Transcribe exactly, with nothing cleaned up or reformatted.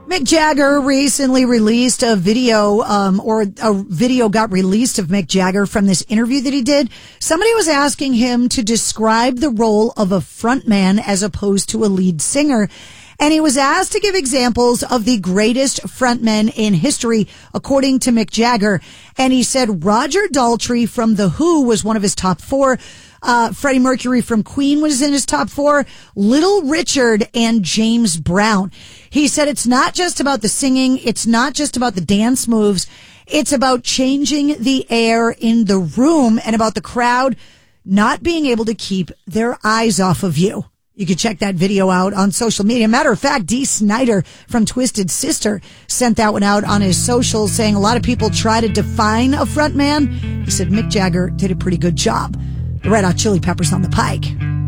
Mick Jagger recently released a video, um, or a video got released of Mick Jagger from this interview that he did. Somebody was asking him to describe the role of a frontman as opposed to a lead singer. And he was asked to give examples of the greatest frontmen in history, according to Mick Jagger. And he said Roger Daltrey from The Who was one of his top four. Uh, Freddie Mercury from Queen was in his top four. Little Richard and James Brown. He said it's not just about the singing. It's not just about the dance moves. It's about changing the air in the room and about the crowd not being able to keep their eyes off of you. You can check that video out on social media. Matter of fact, Dee Snider from Twisted Sister sent that one out on his socials, saying a lot of people try to define a frontman. He said Mick Jagger did a pretty good job. The Red Hot Chili Peppers on the Pike.